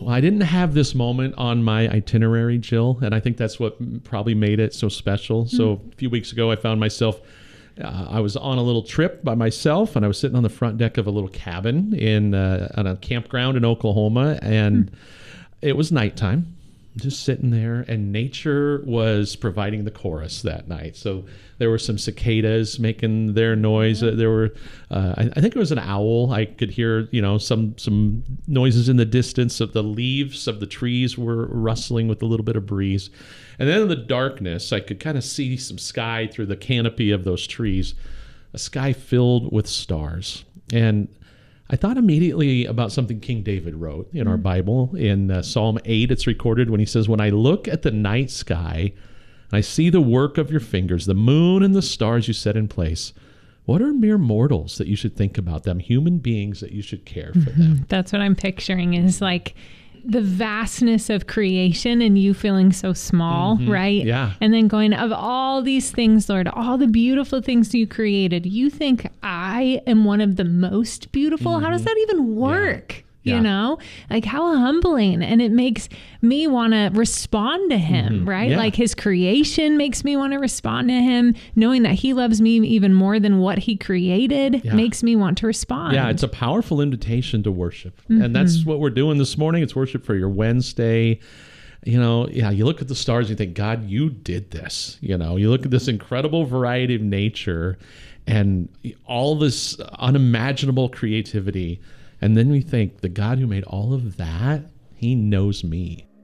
Well, I didn't have this moment on my itinerary, Jill, and I think that's what probably made it so special. So a few weeks ago, I found myself, I was on a little trip by myself, and I was sitting on the front deck of a little cabin on a campground in Oklahoma, and it was nighttime. Just sitting there, and nature was providing the chorus that night. So there were some cicadas making their noise. There were, I think it was an owl. I could hear, some noises in the distance of the leaves of the trees were rustling with a little bit of breeze. And then in the darkness, I could kind of see some sky through the canopy of those trees, a sky filled with stars. And I thought immediately about something King David wrote in our Bible. In Psalm 8, it's recorded when he says, "When I look at the night sky, I see the work of your fingers, the moon and the stars you set in place. What are mere mortals that you should think about them, human beings that you should care for them?" That's what I'm picturing is like the vastness of creation and you feeling so small, right? Yeah. And then going, of all these things, Lord, all the beautiful things you created, you think I am one of the most beautiful? How does that even work? Yeah. You know, like how humbling. And it makes me want to respond to him, right? Yeah. Like his creation makes me want to respond to him. Knowing that he loves me even more than what he created makes me want to respond. Yeah, it's a powerful invitation to worship. And that's what we're doing this morning. It's worship for your Wednesday. You look at the stars and you think, God, you did this. You look at this incredible variety of nature and all this unimaginable creativity. And then we think, the God who made all of that, he knows me.